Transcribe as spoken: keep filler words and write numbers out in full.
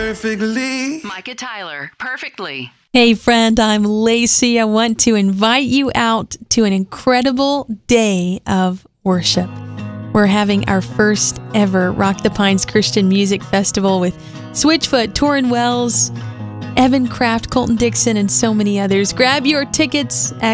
perfectly. Micah Tyler, Perfectly. Hey friend, I'm Lacey. I want to invite you out to an incredible day of worship. We're having our first ever Rock the Pines Christian Music Festival with Switchfoot, Torrin Wells, Evan Kraft, Colton Dixon, and so many others. Grab your tickets at